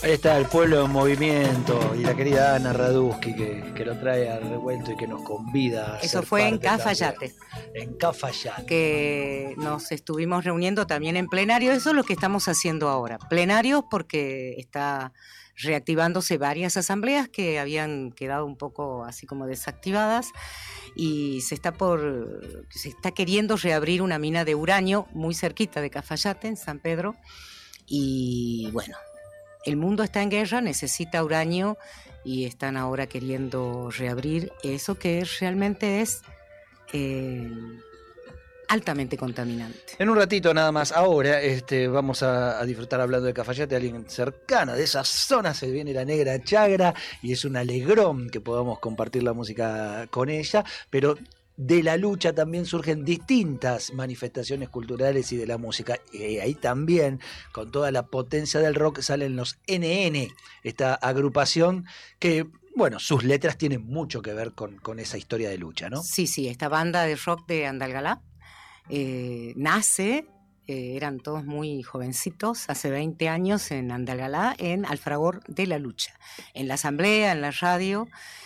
Ahí está el pueblo en movimiento y la querida Ana Raduski que lo trae al revuelto y que nos convida a Eso ser fue en parte Cafayate. En Cafayate. Que nos estuvimos reuniendo también en plenario. Eso es lo que estamos haciendo ahora. Plenarios porque está reactivándose varias asambleas que habían quedado un poco así como desactivadas y se está queriendo reabrir una mina de uranio muy cerquita de Cafayate, en San Pedro. Y bueno, el mundo está en guerra, necesita uranio y están ahora queriendo reabrir eso que realmente es altamente contaminante. En un ratito nada más, ahora vamos a disfrutar hablando de Cafayate, alguien cercano de esa zona, se viene la Negra Chagra y es un alegrón que podamos compartir la música con ella, pero de la lucha también surgen distintas manifestaciones culturales y de la música. Y ahí también, con toda la potencia del rock, salen los NN, esta agrupación que, bueno, sus letras tienen mucho que ver con esa historia de lucha, ¿no? Sí, esta banda de rock de Andalgalá nace, eran todos muy jovencitos, hace 20 años en Andalgalá, en Alfragor de la Lucha, en la asamblea, en la radio,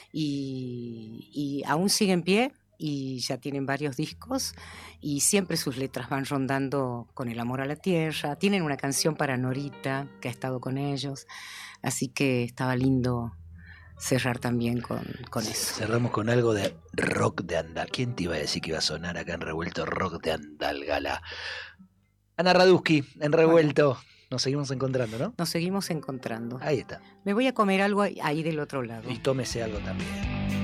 y aún sigue en pie. Y ya tienen varios discos y siempre sus letras van rondando con el amor a la tierra. Tienen una canción para Norita que ha estado con ellos, así que estaba lindo cerrar también con eso. Cerramos con algo de rock de Andal. ¿Quién te iba a decir que iba a sonar acá en Revuelto rock de Andalgalá? Ana Raduski, en Revuelto. Bueno. Nos seguimos encontrando, ¿no? Nos seguimos encontrando. Ahí está. Me voy a comer algo ahí del otro lado. Y tómese algo también.